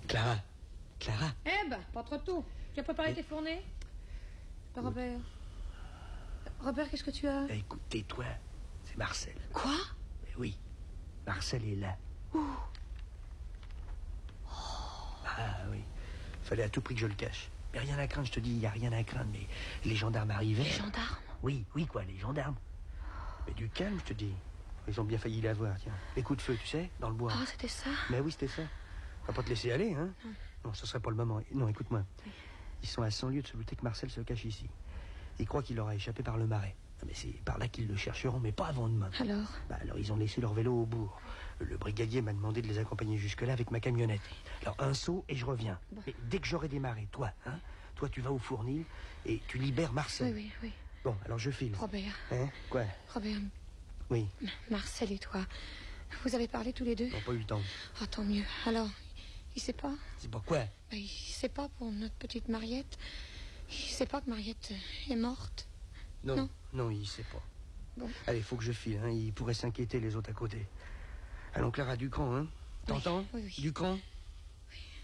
Clara. Clara. Eh ben, pas trop tôt. Tu as préparé tes fournées? Robert. Robert, qu'est-ce que tu as? Écoute, tais-toi. C'est Marcel. Quoi? Oui. Marcel est là. Ah oui. Fallait à tout prix que je le cache. Mais rien à craindre, je te dis, il n'y a rien à craindre. Mais les gendarmes arrivaient. Les gendarmes? Oui, quoi, les gendarmes. Mais du calme, je te dis. Ils ont bien failli l'avoir, tiens. Les coups de feu, tu sais, dans le bois. Ah, c'était ça? Mais oui, c'était ça. On va pas te laisser aller, hein? Non, ce serait pas le moment. Non, écoute-moi. Oui. Ils sont à 100 lieues de se douter que Marcel se cache ici. Ils croient qu'il aura échappé par le marais. Mais c'est par là qu'ils le chercheront, mais pas avant demain. Alors ils ont laissé leur vélo au bourg. Le brigadier m'a demandé de les accompagner jusque-là avec ma camionnette. Alors un saut et je reviens. Bon. Mais dès que j'aurai démarré, toi, tu vas au Fournil et tu libères Marcel. Oui. Bon, alors je file. Robert. Hein? Quoi? Robert. Oui. Marcel et toi, vous avez parlé tous les deux? On n'a pas eu le temps. Ah, tant mieux. Alors, il sait pas? C'est pas quoi? Il sait pas pour notre petite Mariette. Il sait pas que Mariette est morte. Non, il sait pas. Bon. Allez, faut que je file, il pourrait s'inquiéter les autres à côté. Allons, Clara, Ducran, T'entends? Oui. Ducran?